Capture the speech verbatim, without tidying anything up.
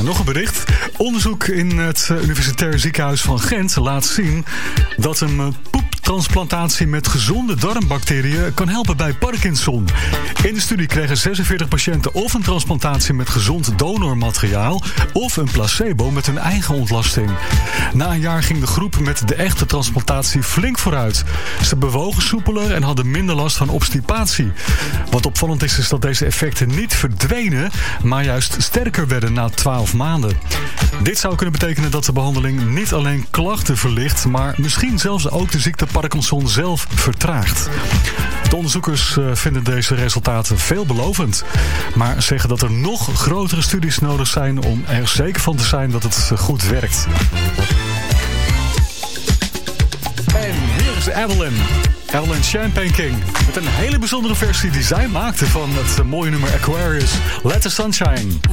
nog een bericht. Onderzoek in het Universitair Ziekenhuis van Gent laat zien dat een poeptransplantatie met gezonde darmbacteriën kan helpen bij Parkinson. In de studie kregen zesenveertig patiënten of een transplantatie met gezond donormateriaal of een placebo met hun eigen ontlasting. Na een jaar ging de groep met de echte transplantatie flink vooruit. Ze bewogen soepeler en hadden minder last van obstipatie. Wat opvallend is, is dat deze effecten niet verdwenen, maar juist sterker werden na twaalf maanden. Dit zou kunnen betekenen dat de behandeling niet alleen klachten verlicht, maar misschien zelfs ook de ziekte Parkinson zelf vertraagt. De onderzoekers vinden deze resultaten veelbelovend, maar zeggen dat er nog grotere studies nodig zijn om er zeker van te zijn dat het goed werkt. En hier is Evelyn. Evelyn Champagne King. Met een hele bijzondere versie die zij maakte van het mooie nummer Aquarius. Let the Sunshine.